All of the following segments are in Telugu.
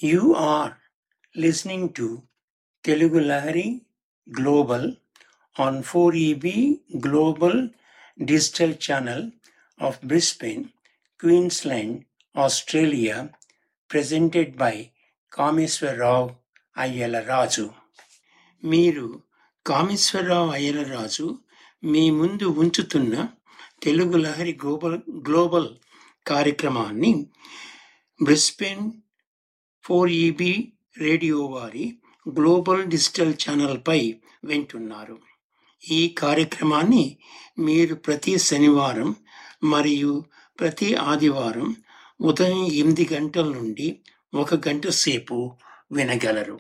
You are listening to Telugu Lahari Global on 4EB Global Digital Channel of Brisbane, Queensland, Australia, presented by Kameswara Rao Ayyalaraju. మీరు కామేశ్వరరావు అయ్యలరాజు మీ ముందు ఉంచుతున్న తెలుగు లహరి గ్లోబల్ కార్యక్రమాన్ని బ్రిస్బేన్ 4EB రేడియో వారి గ్లోబల్ డిజిటల్ ఛానల్పై వింటున్నారు. ఈ కార్యక్రమాన్ని మీరు ప్రతి శనివారం మరియు ప్రతి ఆదివారం ఉదయం 8 గంటల నుండి 1 గంట సేపు వినగలరు.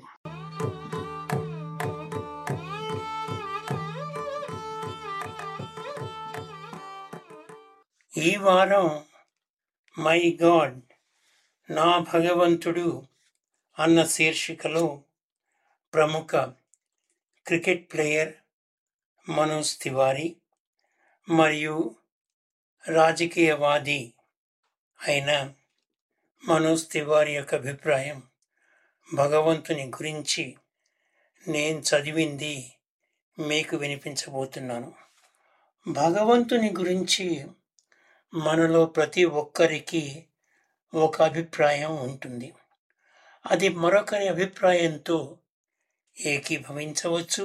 ఈ వారం మై గాడ్, నా భగవంతుడు అన్న శీర్షికలో ప్రముఖ క్రికెట్ ప్లేయర్ మనోజ్ తివారీ మరియు రాజకీయవాది అయిన మనోజ్ తివారీ యొక్క అభిప్రాయం భగవంతుని గురించి నేను చదివింది మీకు వినిపించబోతున్నాను. భగవంతుని గురించి మనలో ప్రతి ఒక్కరికి ఒక అభిప్రాయం ఉంటుంది. అది మరొకరి అభిప్రాయంతో ఏకీభవించవచ్చు,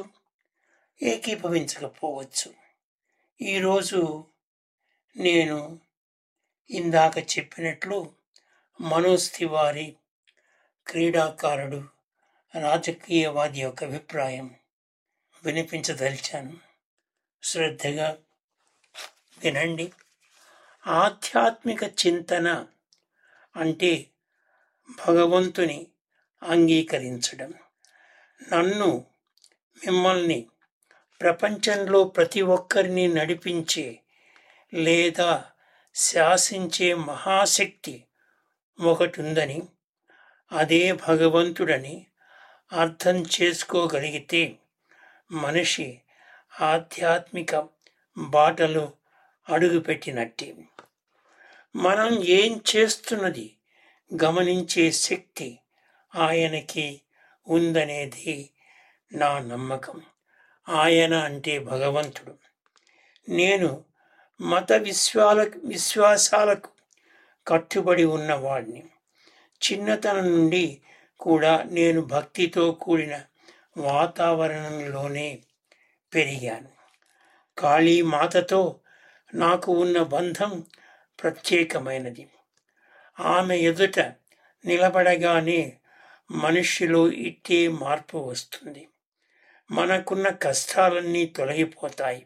ఏకీభవించకపోవచ్చు. ఈరోజు నేను ఇందాక చెప్పినట్లు మనోజ్ తివారీ క్రీడాకారుడు, రాజకీయవాది యొక్క అభిప్రాయం వినిపించదలిచాను. శ్రద్ధగా వినండి. ఆధ్యాత్మిక చింతన అంటే భగవంతుని అంగీకరించడం. నన్ను, మిమ్మల్ని, ప్రపంచంలో ప్రతి ఒక్కరిని నడిపించే లేదా శాసించే మహాశక్తి ఒకటి ఉందని, అదే భగవంతుడని అర్థం చేసుకోగలిగితే మనిషి ఆధ్యాత్మిక బాటలో అడుగుపెట్టినట్టే. మనం ఏం చేస్తున్నది గమనించే శక్తి ఆయనకి ఉందనేది నా నమ్మకం. ఆయన అంటే భగవంతుడు. నేను మత విశ్వాసాలకు కట్టుబడి ఉన్నవాడిని. చిన్నతనం నుండి కూడా నేను భక్తితో కూడిన వాతావరణంలోనే పెరిగాను. కాళీమాతతో నాకు ఉన్న బంధం ప్రత్యేకమైనది. ఆమె ఎదుట నిలబడగానే మనిషిలో ఇట్టే మార్పు వస్తుంది. మనకున్న కష్టాలన్నీ తొలగిపోతాయి.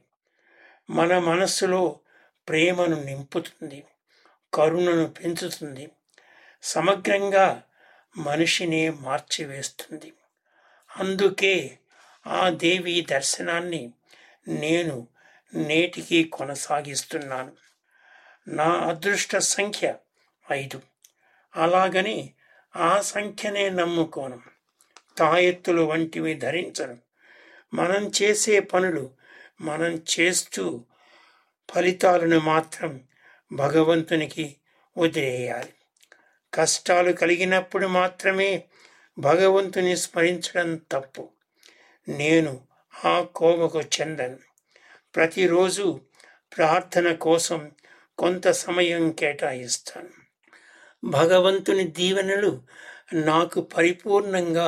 మన మనస్సులో ప్రేమను నింపుతుంది, కరుణను పెంచుతుంది, సమగ్రంగా మనిషినే మార్చివేస్తుంది. అందుకే ఆ దేవి దర్శనాన్ని నేను నేటికి కొనసాగిస్తున్నాను. నా అదృష్ట సంఖ్య 5. అలాగని ఆ సంఖ్యనే నమ్ముకోను. తాయెత్తులు వంటివి ధరించను. మనం చేసే పనులు మనం చేస్తూ ఫలితాలను మాత్రం భగవంతునికి వదిలేయాలి. కష్టాలు కలిగినప్పుడు మాత్రమే భగవంతుని స్మరించడం తప్పు. నేను ఆ కోవకు చెందను. ప్రతిరోజు ప్రార్థన కోసం కొంత సమయం కేటాయిస్తాను. భగవంతుని దీవెనలు నాకు పరిపూర్ణంగా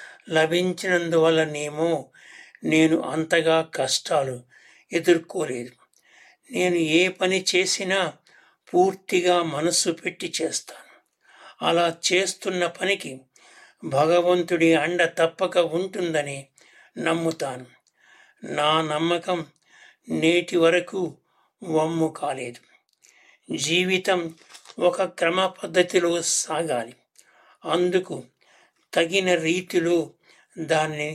లభించినందువల్లనేమో నేను అంతగా కష్టాలు ఎదుర్కోలేదు. నేను ఏ పని చేసినా పూర్తిగా మనస్సు పెట్టి చేస్తాను. అలా చేస్తున్న పనికి భగవంతుడి అండ తప్పక ఉంటుందని నమ్ముతాను. నా నమ్మకం నేటి వరకు వమ్ము కాలేదు. జీవితం ఒక క్రమ పద్ధతిలో సాగాలి. అందుకు తగిన రీతిలో దాన్ని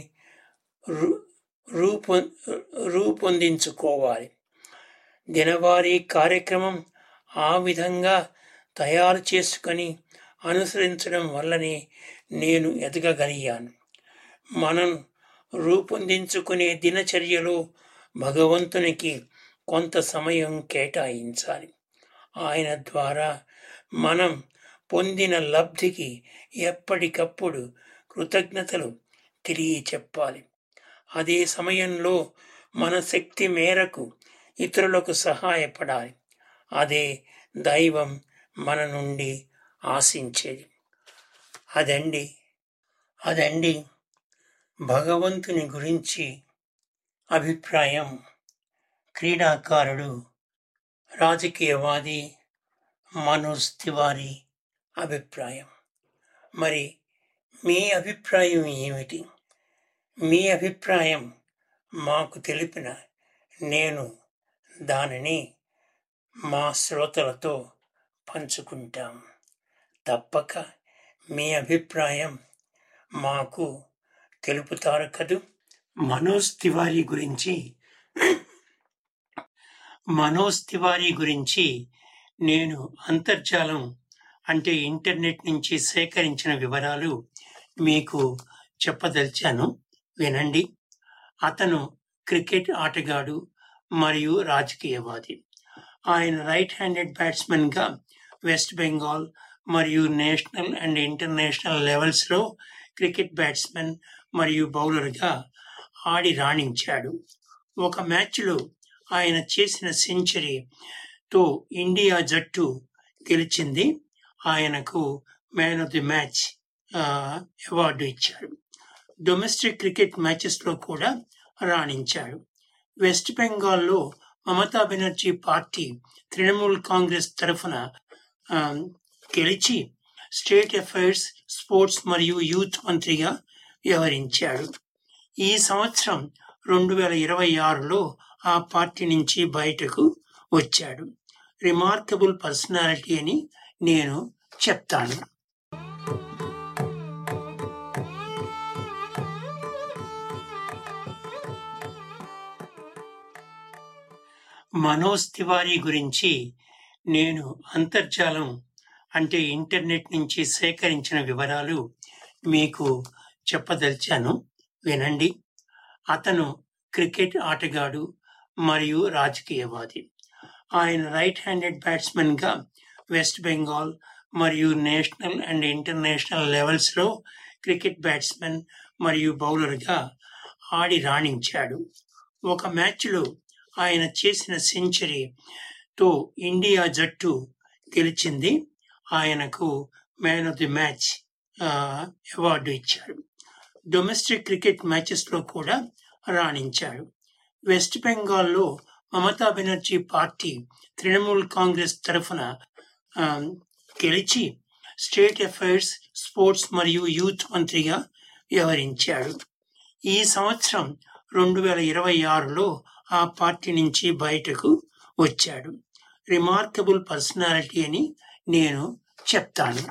రూపొందించుకోవాలి. దినవారీ కార్యక్రమం ఆ విధంగా తయారు చేసుకొని అనుసరించడం వల్లనే నేను ఎదగగలిగాను. మనం రూపొందించుకునే దినచర్యలో భగవంతునికి కొంత సమయం కేటాయించాలి. ఆయన ద్వారా మనం పొందిన లబ్ధికి ఎప్పటికప్పుడు కృతజ్ఞతలు తెలియచెప్పాలి. అదే సమయంలో మన శక్తి మేరకు ఇతరులకు సహాయపడాలి. అదే దైవం మన నుండి ఆశించేది. అదండి భగవంతుని గురించి అభిప్రాయం. క్రీడాకారుడు, రాజకీయవాది మనోజ్ తివారీ అభిప్రాయం. మరి మీ అభిప్రాయం ఏమిటి? మీ అభిప్రాయం మాకు తెలిపిన నేను దానిని మా శ్రోతలతో పంచుకుంటాం. తప్పక మీ అభిప్రాయం మాకు తెలుపుతారు కదూ. మనోజ్ తివారీ గురించి నేను అంతర్జాలం అంటే ఇంటర్నెట్ నుంచి సేకరించిన వివరాలు మీకు చెప్పదలిచాను, వినండి. అతను క్రికెట్ ఆటగాడు మరియు రాజకీయవాది. ఆయన రైట్ హ్యాండెడ్ బ్యాట్స్మెన్గా వెస్ట్ బెంగాల్ మరియు నేషనల్ అండ్ ఇంటర్నేషనల్ లెవెల్స్లో క్రికెట్ బ్యాట్స్మెన్ మరియు బౌలర్గా ఆడి రాణించాడు. ఒక మ్యాచ్లో ఆయన చేసిన సెంచరీతో ఇండియా జట్టు గెలిచింది. ఆయనకు man of the match award ఇచ్చారు. డొమెస్టిక్ క్రికెట్ మ్యాచెస్లో కూడా రాణించాడు. వెస్ట్ బెంగాల్లో మమతా బెనర్జీ పార్టీ తృణమూల్ కాంగ్రెస్ తరఫున గెలిచి స్టేట్ అఫైర్స్, స్పోర్ట్స్ మరియు యూత్ మంత్రిగా వ్యవహరించాడు. ఈ సంవత్సరం 2026లో ఆ పార్టీ నుంచి బయటకు వచ్చాడు. రిమార్కబుల్ పర్సనాలిటీ అని నేను చెప్తాను. మనోజ్ తివారీ గురించి నేను అంతర్జాలం అంటే ఇంటర్నెట్ నుంచి సేకరించిన వివరాలు మీకు చెప్పదలిచాను, వినండి. అతను క్రికెట్ ఆటగాడు మరియు రాజకీయవాది. ఆయన రైట్ హ్యాండెడ్ బ్యాట్స్మెన్గా వెస్ట్ బెంగాల్ మరియు నేషనల్ అండ్ ఇంటర్నేషనల్ లెవెల్స్లో క్రికెట్ బ్యాట్స్మెన్ మరియు బౌలర్గా ఆడి రాణించాడు. ఒక మ్యాచ్లో ఆయన చేసిన సెంచరీతో ఇండియా జట్టు గెలిచింది. ఆయనకు man of the match award ఇచ్చారు. డొమెస్టిక్ క్రికెట్ మ్యాచెస్లో కూడా రాణించాడు. వెస్ట్ బెంగాల్లో మమతా బెనర్జీ పార్టీ తృణమూల్ కాంగ్రెస్ తరఫున గెలిచి స్టేట్ అఫైర్స్, స్పోర్ట్స్ మరియు యూత్ మంత్రిగా వ్యవహరించాడు. ఈ సంవత్సరం 2026లో ఆ పార్టీ నుంచి బయటకు వచ్చాడు. రిమార్కబుల్ పర్సనాలిటీ అని నేను చెప్తాను.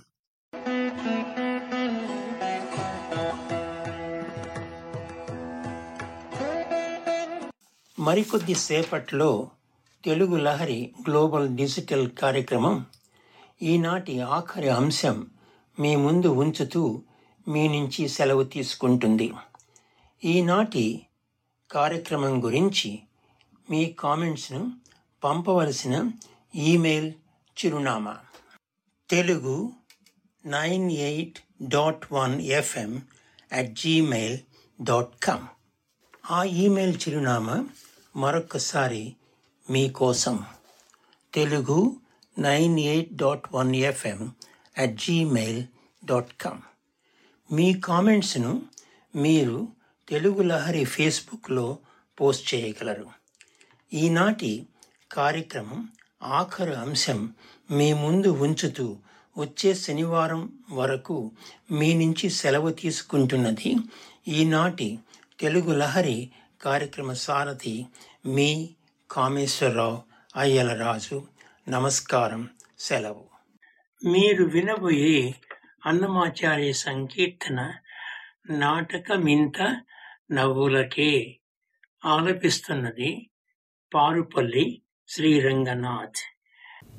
మరికొద్ది సేపట్లో తెలుగు లహరి గ్లోబల్ డిజిటల్ కార్యక్రమం ఈనాటి ఆఖరి అంశం మీ ముందు ఉంచుతూ మీ నుంచి సెలవు తీసుకుంటుంది. ఈనాటి కార్యక్రమం గురించి మీ కామెంట్స్ను పంపవలసిన ఈమెయిల్ చిరునామా telugu98.1fm@gmail.com. ఆ ఈమెయిల్ చిరునామా మరొకసారి మీకోసం telugu98.1fm@gmail.com. మీ కామెంట్స్ను మీరు తెలుగు లహరి ఫేస్బుక్లో పోస్ట్ చేయగలరు. ఈనాటి కార్యక్రమం ఆఖరు అంశం మీ ముందు ఉంచుతూ వచ్చే శనివారం వరకు మీ నుంచి సెలవు తీసుకుంటున్నది ఈనాటి తెలుగు లహరి కార్యక్రమ సారథి మీ కామేశ్వరరావు అయ్యలరాజు. నమస్కారం, సెలవు. మీరు వినబోయే అన్నమాచార్య సంకీర్తన నాటకమింత నవ్వులకే. ఆలపిస్తున్నది పారుపల్లి శ్రీరంగనాథ్.